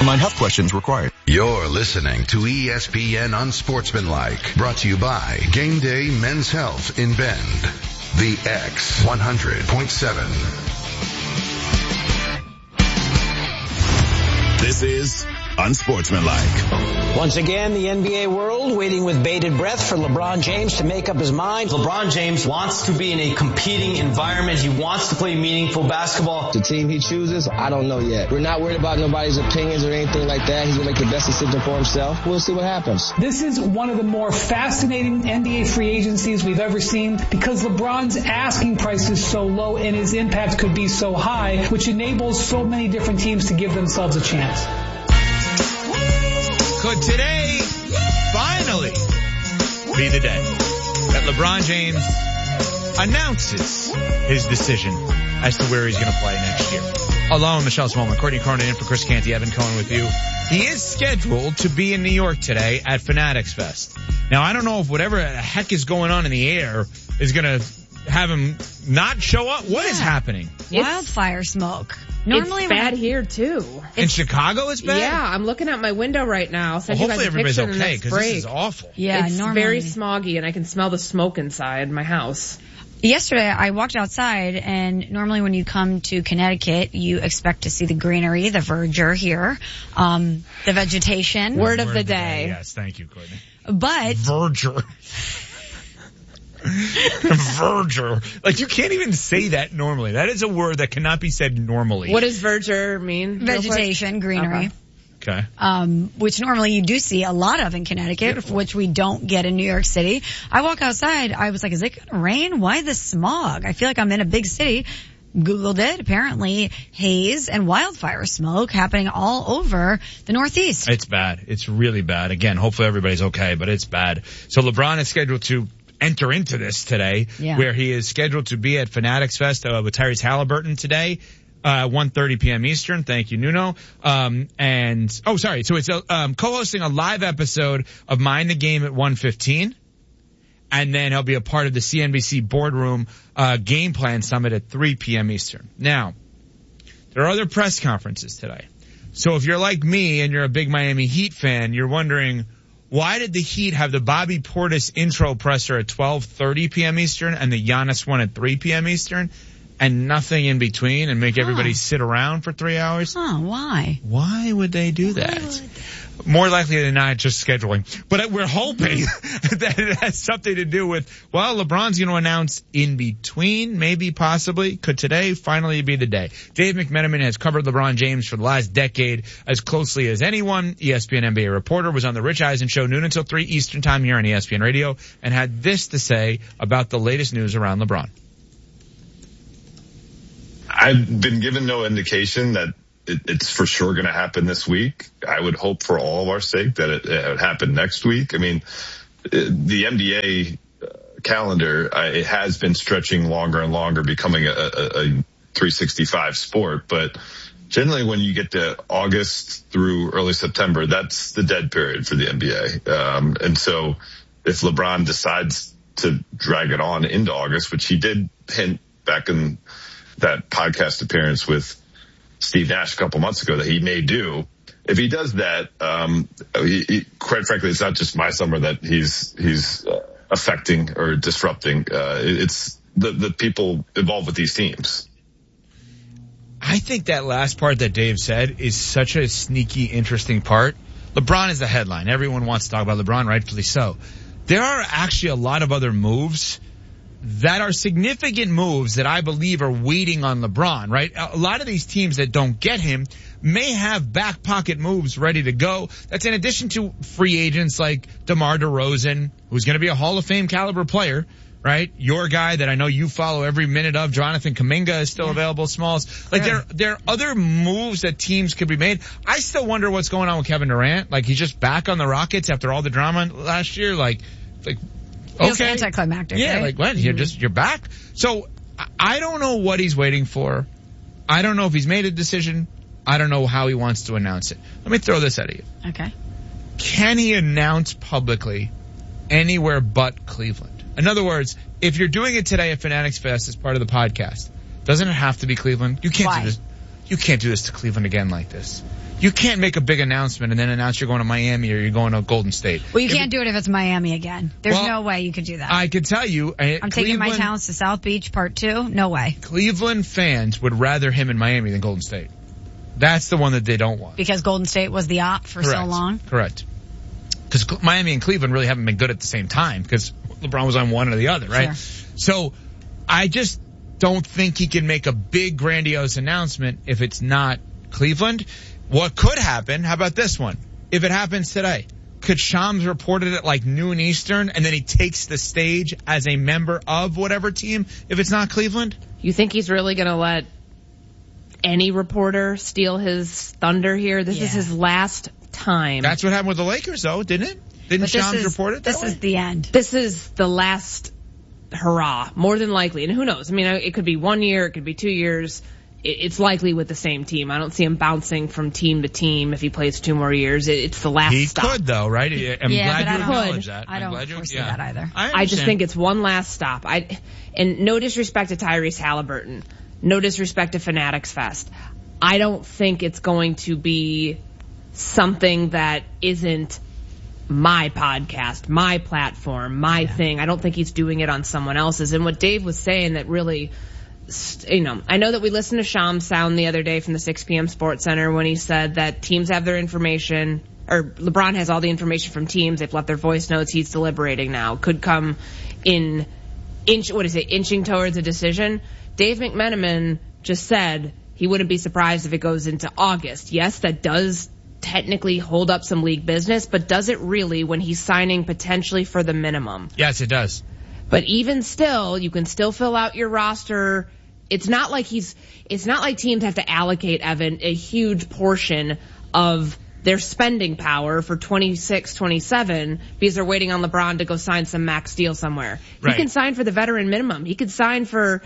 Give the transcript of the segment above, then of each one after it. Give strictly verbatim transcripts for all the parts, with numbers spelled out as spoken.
Online health questions required. You're listening to E S P N Unsportsmanlike, brought to you by Game Day Men's Health in Bend. The X one hundred point seven. This is Unsportsmanlike. Once again, the N B A world waiting with bated breath for LeBron James to make up his mind. LeBron James wants to be in a competing environment. He wants to play meaningful basketball. The team he chooses, I don't know yet. We're not worried about nobody's opinions or anything like that. He's going to make the best decision for himself. We'll see what happens. This is one of the more fascinating N B A free agencies we've ever seen because LeBron's asking price is so low and his impact could be so high, which enables so many different teams to give themselves a chance. Could today finally be the day that LeBron James announces his decision as to where he's going to play next year? Along Michelle Smallman, Courtney Cronin in for Chris Canty, Evan Cohen with you. He is scheduled to be in New York today at Fanatics Fest. Now, I don't know if whatever the heck is going on in the air is going to have him not show up. What yeah. is happening? Wildfire smoke. Normally it's bad here too. In it's, Chicago, it's bad. Yeah, I'm looking out my window right now. Well, hopefully everybody's okay because this is awful. Yeah, it's normally. very smoggy, and I can smell the smoke inside my house. Yesterday, I walked outside, and normally when you come to Connecticut, you expect to see the greenery, the verdure here, um, the vegetation. Word, Word of the, of the day. day. Yes, thank you, Courtney. But verdure. Verdure. Like, you can't even say that normally. That is a word that cannot be said normally. What does verdure mean? Vegetation, greenery. Okay. Okay. Um, which normally you do see a lot of in Connecticut, Beautiful. Which we don't get in New York City. I walk outside, I was like, is it going to rain? Why the smog? I feel like I'm in a big city. Googled it. Apparently, haze and wildfire smoke happening all over the Northeast. It's bad. It's really bad. Again, hopefully everybody's okay, but it's bad. So LeBron is scheduled to enter into this today, yeah. where he is scheduled to be at Fanatics Fest uh, with Tyrese Halliburton today, uh, one thirty p.m. Eastern. Thank you, Nuno. Um, and, oh, sorry. So it's uh, um, co-hosting a live episode of Mind the Game at one fifteen. And then he'll be a part of the C N B C Boardroom uh, Game Plan Summit at three p.m. Eastern. Now, there are other press conferences today. So if you're like me and you're a big Miami Heat fan, you're wondering, why did the Heat have the Bobby Portis intro presser at twelve thirty p.m. Eastern and the Giannis one at three p.m. Eastern and nothing in between and make huh. everybody sit around for three hours? Huh, why? Why would they do that? Would... More likely than not, just scheduling. But we're hoping that it has something to do with, well, LeBron's going to announce in between, maybe, possibly. Could today finally be the day? Dave McMenamin has covered LeBron James for the last decade as closely as anyone. E S P N N B A reporter, was on the Rich Eisen show noon until three Eastern time here on E S P N Radio, and had this to say about the latest news around LeBron. I've been given no indication that it, it's for sure going to happen this week. I would hope for all of our sake that it, it would happen next week. I mean, the N B A calendar, it has been stretching longer and longer, becoming a, a, a three sixty-five sport. But generally when you get to August through early September, that's the dead period for the N B A. Um, and so if LeBron decides to drag it on into August, which he did hint back in that podcast appearance with Steve Nash a couple months ago that he may do. If he does that, um, he, he, quite frankly, it's not just my summer that he's he's uh, affecting or disrupting. Uh, it's the the people involved with these teams. I think that last part that Dave said is such a sneaky, interesting part. LeBron is the headline. Everyone wants to talk about LeBron, rightfully so. There are actually a lot of other moves that are significant moves that I believe are waiting on LeBron, right? A lot of these teams that don't get him may have back pocket moves ready to go. That's in addition to free agents like DeMar DeRozan, who's going to be a Hall of Fame caliber player, right? Your guy that I know you follow every minute of, Jonathan Kuminga, is still yeah. available, Smalls. Like there, there are other moves that teams could be made. I still wonder what's going on with Kevin Durant. Like he's just back on the Rockets after all the drama last year. Like, like, Feels okay. anticlimactic. Yeah, right? like what? You're just you're back. So I don't know what he's waiting for. I don't know if he's made a decision. I don't know how he wants to announce it. Let me throw this at you. Okay. Can he announce publicly anywhere but Cleveland? In other words, if you're doing it today at Fanatics Fest as part of the podcast, doesn't it have to be Cleveland? You can't Why? do this. you can't do this to Cleveland again like this. You can't make a big announcement and then announce you're going to Miami or you're going to Golden State. Well, you if can't do it if it's Miami again. There's well, no way you could do that. I could tell you. Uh, I'm taking my talents to South Beach Part two. No way. Cleveland fans would rather him in Miami than Golden State. That's the one that they don't want. Because Golden State was the op for Correct. so long? Correct. Because Miami and Cleveland really haven't been good at the same time because LeBron was on one or the other, right? Sure. So I just don't think he can make a big grandiose announcement if it's not Cleveland. What could happen, how about this one? If it happens today, could Shams report it at like noon Eastern and then he takes the stage as a member of whatever team if it's not Cleveland? You think he's really going to let any reporter steal his thunder here? This Yeah. is his last time. That's what happened with the Lakers though, didn't it? Didn't But this Shams is- report it that This way? is the end. This is the last hurrah, more than likely. And who knows? I mean, it could be one year, it could be two years. It's likely with the same team. I don't see him bouncing from team to team if he plays two more years. It's the last He stop. could though, right? I'm Yeah, glad but you I don't- acknowledge that. I I'm don't glad you, foresee yeah. that either. I, I just think it's one last stop. I, and no disrespect to Tyrese Halliburton. No disrespect to Fanatics Fest. I don't think it's going to be something that isn't my podcast, my platform, my yeah. thing. I don't think he's doing it on someone else's. And what Dave was saying that really, you know, I know that we listened to Shams sound the other day from the six p.m. Sports Center when he said that teams have their information, or LeBron has all the information from teams. They've left their voice notes. He's deliberating now. Could come in inch, what is it, inching towards a decision. Dave McMenamin just said he wouldn't be surprised if it goes into August. Yes, that does technically hold up some league business, but does it really when he's signing potentially for the minimum? Yes, it does. But even still, you can still fill out your roster. It's not like he's, it's not like teams have to allocate, Evan, a huge portion of their spending power for twenty-six, twenty-seven because they're waiting on LeBron to go sign some max deal somewhere. Right. He can sign for the veteran minimum. He could sign for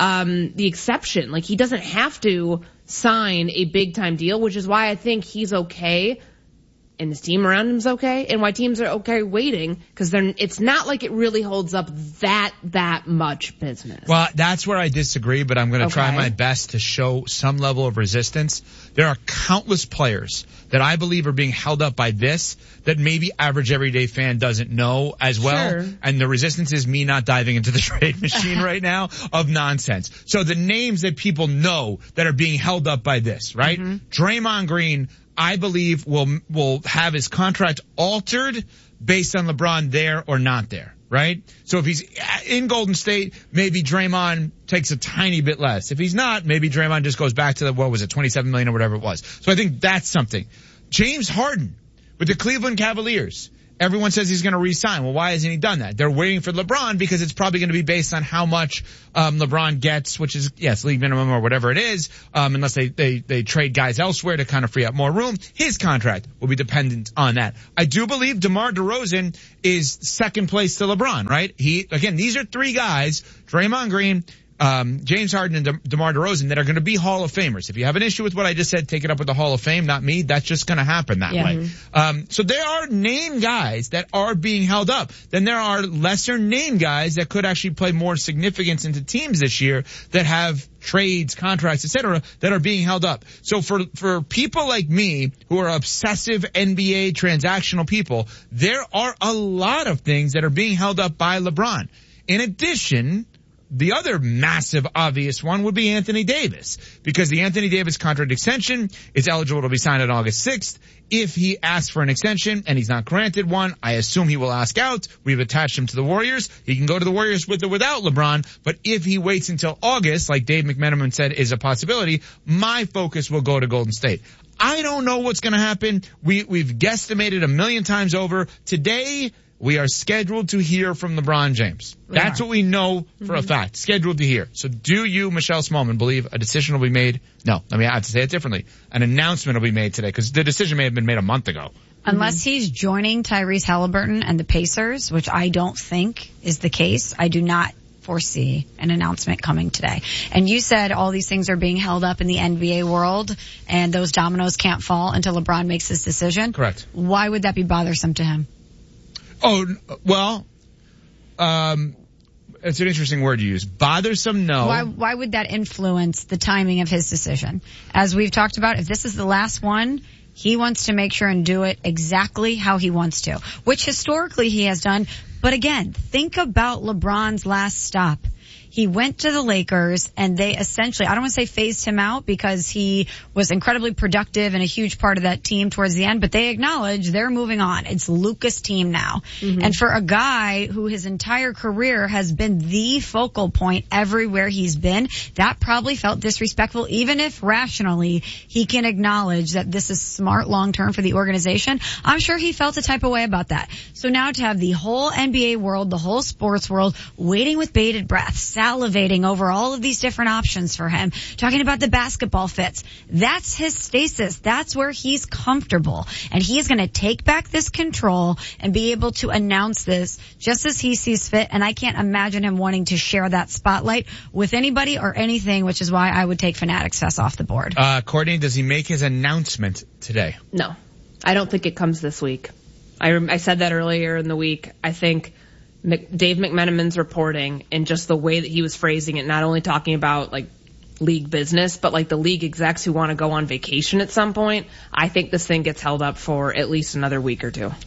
um the exception. Like, he doesn't have to sign a big time deal, which is why I think he's okay and his team around him's okay, and why teams are okay waiting, because then it's not like it really holds up that that much business. Well, that's where I disagree, but I'm going to Okay. try my best to show some level of resistance. There are countless players that I believe are being held up by this that maybe average everyday fan doesn't know as well. Sure. And the resistance is me not diving into the trade machine right now of nonsense. So the names that people know that are being held up by this, right? Mm-hmm. Draymond Green, I believe will will have his contract altered based on LeBron there or not there, right? So if he's in Golden State, maybe Draymond takes a tiny bit less. If he's not, maybe Draymond just goes back to the, what was it, twenty-seven million or whatever it was. So I think that's something. James Harden with the Cleveland Cavaliers. Everyone says he's going to re-sign. Well, why hasn't he done that? They're waiting for LeBron because it's probably going to be based on how much um LeBron gets, which is, yes, league minimum or whatever it is, um unless they, they, they trade guys elsewhere to kind of free up more room. His contract will be dependent on that. I do believe DeMar DeRozan is second place to LeBron, right? He, again, these are three guys, Draymond Green, Um, James Harden and De- DeMar DeRozan, that are going to be Hall of Famers. If you have an issue with what I just said, take it up with the Hall of Fame, not me. That's just going to happen that Yeah. way. Um, so there are name guys that are being held up. Then there are lesser name guys that could actually play more significance into teams this year that have trades, contracts, et cetera, that are being held up. So for, for people like me who are obsessive N B A transactional people, there are a lot of things that are being held up by LeBron. In addition, the other massive obvious one would be Anthony Davis, because the Anthony Davis contract extension is eligible to be signed on August sixth. If he asks for an extension and he's not granted one, I assume he will ask out. We've attached him to the Warriors. He can go to the Warriors with or without LeBron, but if he waits until August, like Dave McMenamin said is a possibility, my focus will go to Golden State. I don't know what's going to happen. We, we've guesstimated a million times over. Today, we are scheduled to hear from LeBron James. We That's are. what we know for Mm-hmm. a fact. Scheduled to hear. So do you, Michelle Smallman, believe a decision will be made? No, I mean, I have to say it differently. An announcement will be made today, because the decision may have been made a month ago. Unless he's joining Tyrese Halliburton and the Pacers, which I don't think is the case, I do not foresee an announcement coming today. And you said all these things are being held up in the N B A world, and those dominoes can't fall until LeBron makes his decision. Correct. Why would that be bothersome to him? Oh, well, um, it's an interesting word you use. Bothersome, no. Why, why would that influence the timing of his decision? As we've talked about, if this is the last one, he wants to make sure and do it exactly how he wants to, which historically he has done. But again, think about LeBron's last stop. He went to the Lakers and they essentially, I don't want to say phased him out because he was incredibly productive and a huge part of that team towards the end, but they acknowledge they're moving on. It's Luka's team now. Mm-hmm. And for a guy who his entire career has been the focal point everywhere he's been, that probably felt disrespectful, even if rationally he can acknowledge that this is smart long term for the organization. I'm sure he felt a type of way about that. So now to have the whole N B A world, the whole sports world waiting with bated breath, salivating over all of these different options for him, talking about the basketball fits. That's his stasis. That's where he's comfortable. And he is going to take back this control and be able to announce this just as he sees fit. And I can't imagine him wanting to share that spotlight with anybody or anything, which is why I would take Fanatics Fest off the board. Uh, Courtney, does he make his announcement today? No. I don't think it comes this week. I, I said that earlier in the week. I think Dave McMenamin's reporting and just the way that he was phrasing it, not only talking about like league business, but like the league execs who want to go on vacation at some point, I think this thing gets held up for at least another week or two.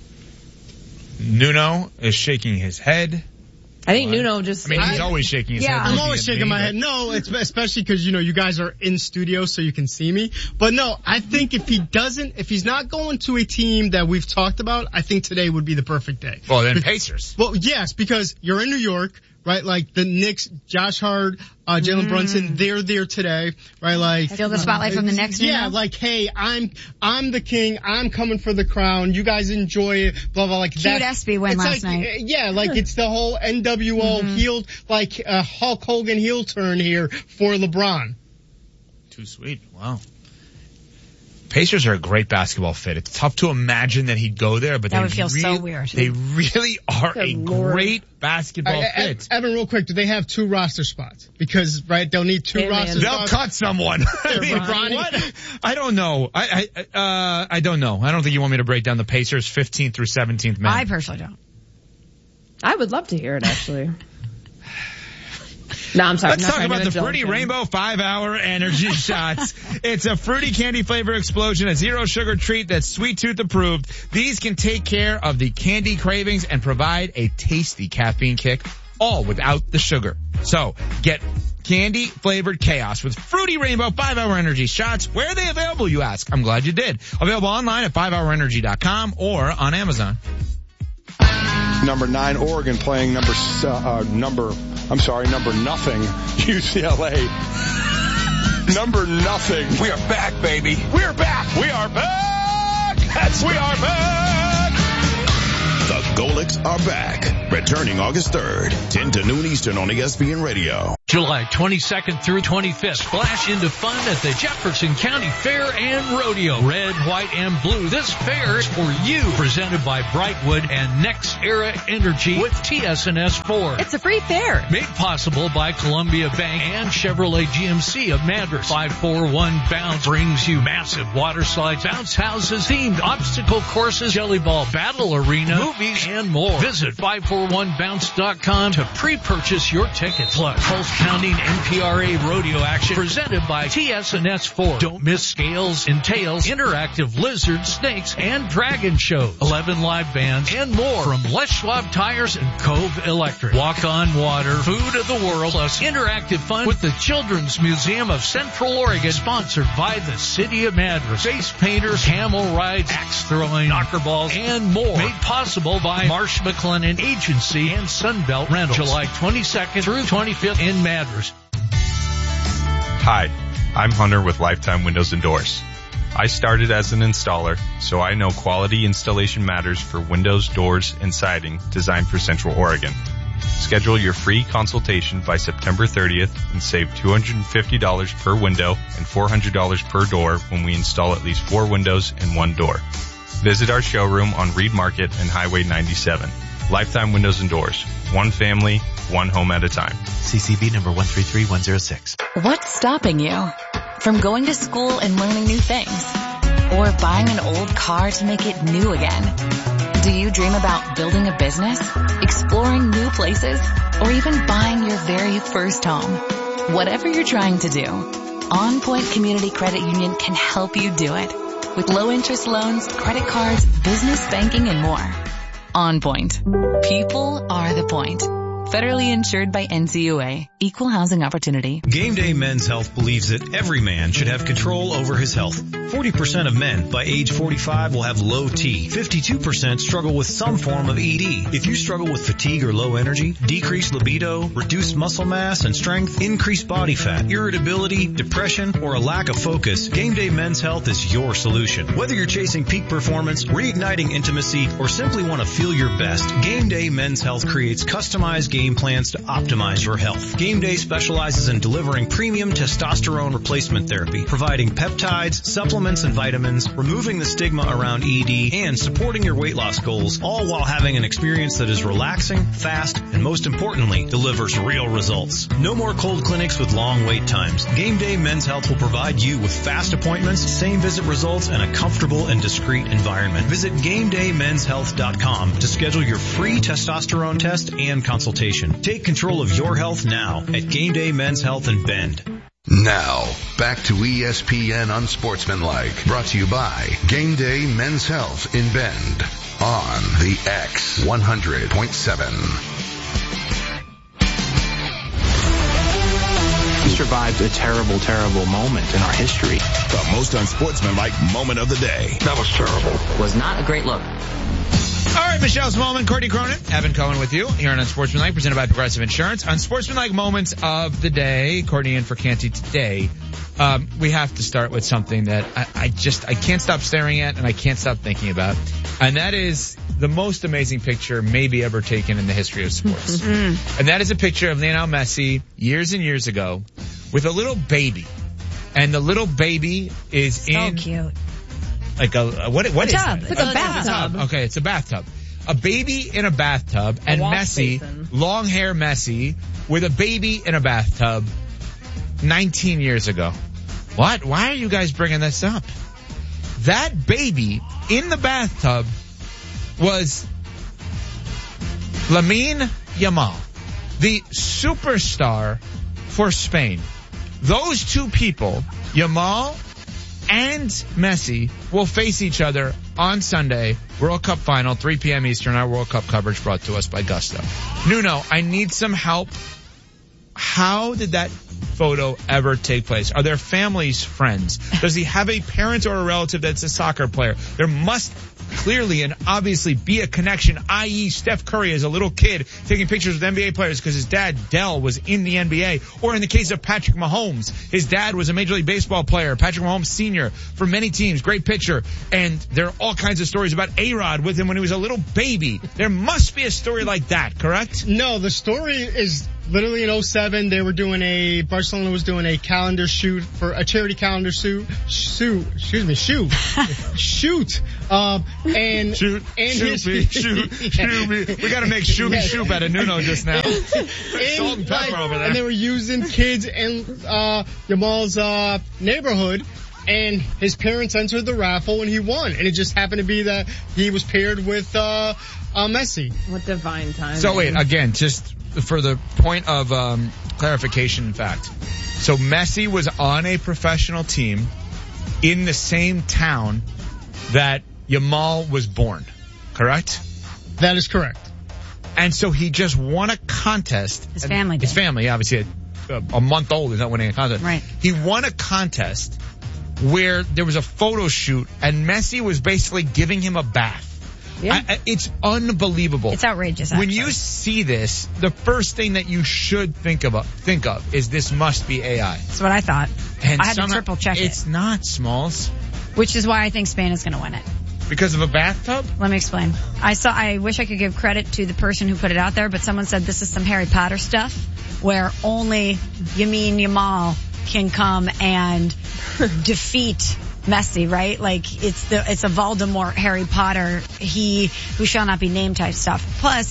Nuno is shaking his head. I think what? Nuno just... I mean, he's I, always shaking his yeah, head. I'm always shaking me, my but... head. No, it's especially because, you know, you guys are in studio so you can see me. But no, I think if he doesn't, if he's not going to a team that we've talked about, I think today would be the perfect day. Well, then Be- Pacers. Well, yes, because you're in New York, right? Like the Knicks, Josh Hart, uh, Jalen mm. Brunson, they're there today, right? Like steal the spotlight uh, from the Knicks. Yeah, you know? like hey, I'm I'm the king. I'm coming for the crown. You guys enjoy it. Blah blah. Like cute that. S B win last like, night. Yeah, like it's the whole N W O mm-hmm. heel, like uh, Hulk Hogan heel turn here for LeBron. Too sweet. Wow. Pacers are a great basketball fit. It's tough to imagine that he'd go there, but that they would feel really, so weird. They really are Good a Lord. great basketball I, I, fit. Evan, real quick, do they have two roster spots? Because right, they'll need two hey, roster They'll spots. They'll cut someone. I mean, Ronnie. What? I don't know. I I uh I don't know. I don't think you want me to break down the Pacers fifteenth through seventeenth men. I personally don't. I would love to hear it actually. No, I'm sorry. Let's I'm talk about the Fruity him. Rainbow five-hour energy shots. It's a fruity candy flavor explosion, a zero sugar treat that's sweet tooth approved. These can take care of the candy cravings and provide a tasty caffeine kick, all without the sugar. So get candy flavored chaos with Fruity Rainbow five-hour energy shots. Where are they available, you ask? I'm glad you did. Available online at five hour energy dot com or on Amazon. Number nine, Oregon playing number, uh, number, I'm sorry, number nothing, U C L A. Number nothing. We are back, baby. We are back. We are back. That's we are back. The Golics are back. Returning August third, ten to noon Eastern on E S P N Radio. July twenty-second through twenty-fifth, splash into fun at the Jefferson County Fair and Rodeo. Red, white, and blue. This fair is for you. Presented by Brightwood and Next Era Energy with T S N S four. It's a free fair. Made possible by Columbia Bank and Chevrolet G M C of Madras. five four one Bounce brings you massive water slides, bounce houses, themed obstacle courses, jelly ball battle arena, movies, and more. Visit five four one bounce dot com to pre-purchase your tickets. Plus, Pulse Pounding N P R A rodeo action presented by T S N S four. Don't miss Scales and Tails, interactive lizard, snakes, and dragon shows. eleven live bands and more from Les Schwab Tires and Cove Electric. Walk on water, food of the world, plus interactive fun with the Children's Museum of Central Oregon, sponsored by the City of Madras. Face painters, camel rides, axe throwing, knockerballs, and more. Made possible by Marsh McLennan Agency and Sunbelt Rentals. July twenty-second through twenty-fifth in Madras. Hi, I'm Hunter with Lifetime Windows and Doors. I started as an installer, so I know quality installation matters for windows, doors, and siding designed for Central Oregon. Schedule your free consultation by September thirtieth and save two hundred fifty dollars per window and four hundred dollars per door when we install at least four windows and one door. Visit our showroom on Reed Market and Highway ninety-seven. Lifetime Windows and Doors. One family, one home at a time. C C B number one three three one zero six. What's stopping you from going to school and learning new things? Or buying an old car to make it new again? Do you dream about building a business, exploring new places, or even buying your very first home? Whatever you're trying to do, On Point Community Credit Union can help you do it. With low interest loans, credit cards, business banking, and more. On Point. People are the point. Federally insured by N C U A. Equal housing opportunity. Game Day Men's Health believes that every man should have control over his health. forty percent of men by age forty-five will have low T. fifty-two percent struggle with some form of E D. If you struggle with fatigue or low energy, decreased libido, reduced muscle mass and strength, increased body fat, irritability, depression, or a lack of focus, Game Day Men's Health is your solution. Whether you're chasing peak performance, reigniting intimacy, or simply want to feel your best, Game Day Men's Health creates customized game plans to optimize your health. Game Day specializes in delivering premium testosterone replacement therapy, providing peptides, supplements, and vitamins, removing the stigma around E D, and supporting your weight loss goals, all while having an experience that is relaxing, fast, and most importantly, delivers real results. No more cold clinics with long wait times. Game Day Men's Health will provide you with fast appointments, same visit results, and a comfortable and discreet environment. Visit game day men's health dot com to schedule your free testosterone test and consultation. Take control of your health now at Game Day Men's Health in Bend. Now, back to E S P N Unsportsmanlike, brought to you by Game Day Men's Health in Bend on the X one hundred point seven. We survived a terrible, terrible moment in our history. The most unsportsmanlike moment of the day. That was terrible. Was not a great look. All right, Michelle Smallman, Courtney Cronin, Evan Cohen with you here on Unsportsmanlike, presented by Progressive Insurance. Unsportsmanlike moments of the day. Courtney in for Canty today. Um, we have to start with something that I, I just, I can't stop staring at and I can't stop thinking about. And that is the most amazing picture maybe ever taken in the history of sports. Mm-hmm. And that is a picture of Lionel Messi years and years ago with a little baby. And the little baby is so in... cute. Like a, what, what is tub. that? It's a, a bathtub. Okay, it's a bathtub. A baby in a bathtub and Messi, basin. long hair Messi, with a baby in a bathtub nineteen years ago. What? Why are you guys bringing this up? That baby in the bathtub was Lamine Yamal, the superstar for Spain. Those two people, Yamal and Messi, will face each other on Sunday, World Cup final, three p.m. Eastern. Our World Cup coverage brought to us by Gusto. Nuno, I need some help. How did that photo ever take place? Are their families friends? Does he have a parent or a relative that's a soccer player? There must clearly and obviously be a connection, that is. Steph Curry as a little kid taking pictures with N B A players because his dad, Dell, was in the N B A. Or in the case of Patrick Mahomes, his dad was a Major League Baseball player, Patrick Mahomes Senior, for many teams. Great picture. And there are all kinds of stories about A-Rod with him when he was a little baby. There must be a story like that, correct? No, the story is literally in oh seven, they were doing a, Barcelona was doing a calendar shoot for a charity calendar shoot, shoot, excuse me, shoot, shoot, um, and, shoot, and shoot his, me, shoot, shoot me. We gotta make shoot me, shoot out of Nuno just now. And, Salt and pepper like, over there. And they were using kids in, uh, Yamal's, uh, neighborhood. And his parents entered the raffle and he won. And it just happened to be that he was paired with, uh, uh, Messi. What divine timing. So wait, again, just for the point of, um, clarification, in fact. So Messi was on a professional team in the same town that Yamal was born, correct? That is correct. And so he just won a contest. His family did. His family, obviously, a, a month old is not winning a contest. Right. He won a contest where there was a photo shoot and Messi was basically giving him a bath. Yeah. I, I, it's unbelievable. It's outrageous, actually. When you see this, the first thing that you should think about, think of is this must be A I. That's what I thought. And I had somehow, to triple check it. It's not, Smalls. Which is why I think Spain is going to win it. Because of a bathtub? Let me explain. I saw, I wish I could give credit to the person who put it out there, but someone said this is some Harry Potter stuff where only Yamin Yamal can come and defeat Messi, right? Like it's the it's a Voldemort Harry Potter, he who shall not be named type stuff. Plus,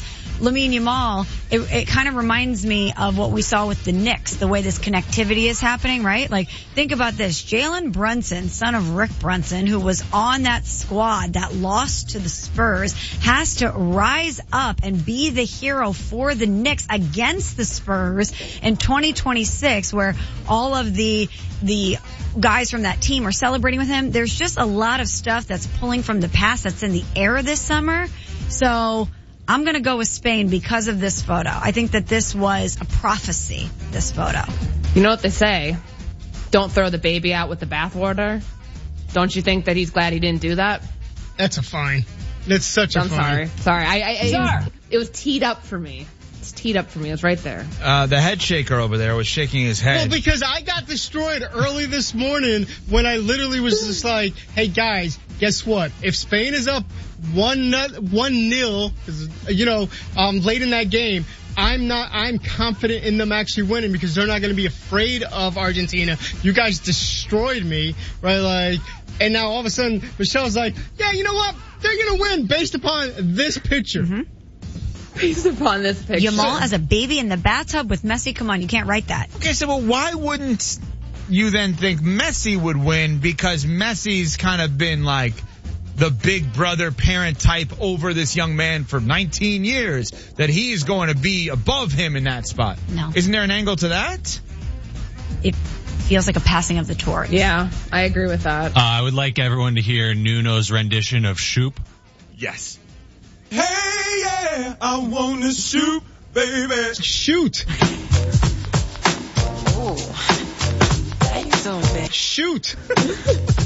Lamine Yamal, it, it kind of reminds me of what we saw with the Knicks, the way this connectivity is happening, right? Like, think about this. Jalen Brunson, son of Rick Brunson, who was on that squad that lost to the Spurs, has to rise up and be the hero for the Knicks against the Spurs in twenty twenty-six, where all of the the guys from that team are celebrating with him. There's just a lot of stuff that's pulling from the past that's in the air this summer. So I'm going to go with Spain because of this photo. I think that this was a prophecy, this photo. You know what they say? Don't throw the baby out with the bathwater. Don't you think that he's glad he didn't do that? That's a fine. That's such a I'm fine. sorry. Sorry. I, I, I Sorry. It was teed up for me. It's teed up for me. It was right there. Uh, the head shaker over there was shaking his head. Well, because I got destroyed early this morning when I literally was just like, hey guys, guess what? If Spain is up one nut, one nil, you know, um, late in that game, I'm not, I'm confident in them actually winning because they're not going to be afraid of Argentina. You guys destroyed me, right? Like, and now all of a sudden Michelle's like, yeah, you know what? They're going to win based upon this picture. Mm-hmm. Based upon this picture. Yamal as a baby in the bathtub with Messi. Come on, you can't write that. Okay, so well, why wouldn't you then think Messi would win? Because Messi's kind of been like the big brother parent type over this young man for nineteen years, that he's going to be above him in that spot. No. Isn't there an angle to that? It feels like a passing of the torch. Yeah, I agree with that. Uh, I would like everyone to hear Nuno's rendition of Shoop. Yes. Hey, yeah, I want to shoot, baby. Shoot. Oh. That you so big. Shoot.